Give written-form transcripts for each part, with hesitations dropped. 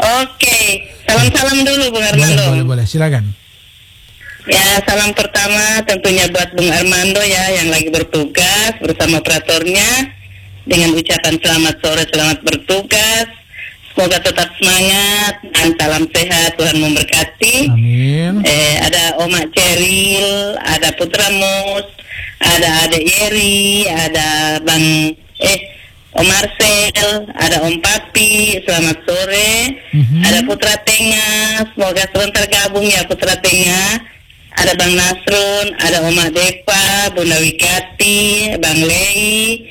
Oke, salam-salam dulu Bung Armando. Boleh, silakan. Ya, salam pertama tentunya buat Bung Armando ya yang lagi bertugas bersama operatornya dengan ucapan selamat sore, selamat bertugas. Semoga tetap semangat dan salam sehat, Tuhan memberkati. Amin. Ada Oma Ceril, ada Putra Mus, ada Ade Yeri, ada Bang Om Marcel, ada Om Papi, selamat sore. Ada Putra Tengah, semoga sebentar gabung ya Putra Tengah. Ada Bang Nasrun, ada Oma Depa, Bunda Wikati, Bang Lei,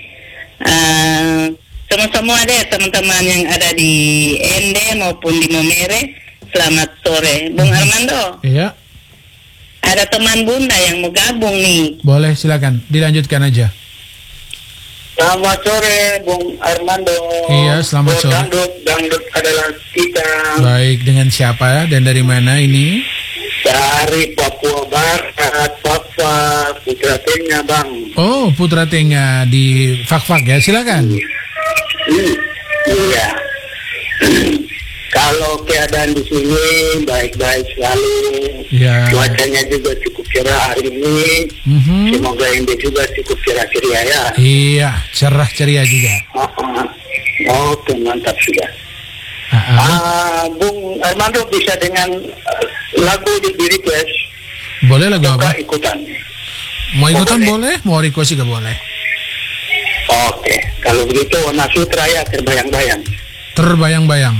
semua deh teman-teman yang ada di Ende maupun di Momere. Selamat sore, Bung Armando. Iya. Ada teman Bunda yang mau gabung nih. Boleh, silakan, dilanjutkan aja. Selamat sore, Bung Armando. Iya, selamat sore. Dangdut adalah kita. Baik, dengan siapa dan dari mana ini? Dari Papua Barat, Papua, Putra Tengah, Bang. Oh, Putra Tengah di Fak-Fak ya, silakan. Iya. Kalau keadaan di sini baik-baik selalu. Ya. Cuacanya juga cukup cerah hari ini. Semoga ini juga cukup cerah ceria ya. Iya, cerah ceria juga. Oke, mantap sudah. Bung Armando bisa dengan lagu di request. Boleh lagu apa? Ikutan. Mau ikutan boleh, mau request juga boleh. Oke, kalau begitu Warna Sutra ya terbayang-bayang. Terbayang-bayang.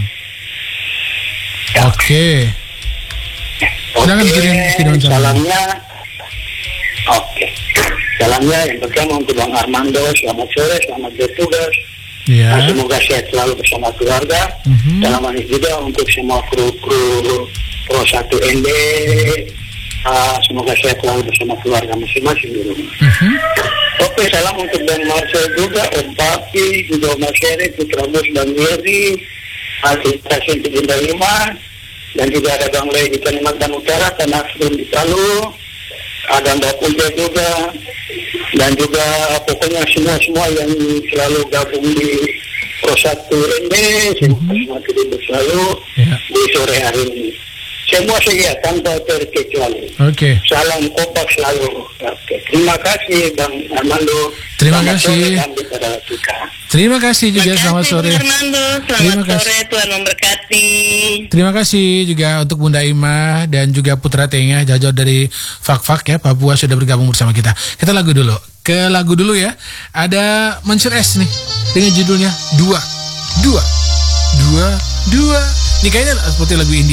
Oke. Silakan kirim salamnya. Oke. Salamnya yang pertama untuk Bang Armando, selamat sore, selamat bertugas. Ya. Semoga sehat selalu bersama keluarga. Salam manis juga untuk semua kru Pro 1 ND. Semoga sehat selalu bersama keluarga masing-masing di rumah. Oke, salam untuk Bang Marcel juga, Om Papi, juga Om Marcel, Putra Mus, Bang Yeri, Stasiun 75, dan juga ada Bang Lei di Kalimantan Utara, Tanah Nasrun di Palu, ada Mbak Punja juga, dan juga pokoknya semua yang selalu gabung di Pro 1 ND, semua terlibat selalu di sore hari ini. Semua saja tanpa terkecuali. Oke. Salam kompak selalu. Oke. Terima kasih Bang Armando. Terima kasih. Terima kasih juga, selamat sore. Armando, selamat sore, Tuhan memberkati. Terima kasih juga untuk Bunda Ima dan juga Putra Tengah jauh-jauh dari Fak-Fak ya, Papua sudah bergabung bersama kita. Kita lagu dulu. Ke lagu dulu ya. Ada Mansur S nih dengan judulnya Dua. Ini kayaknya seperti lagu India.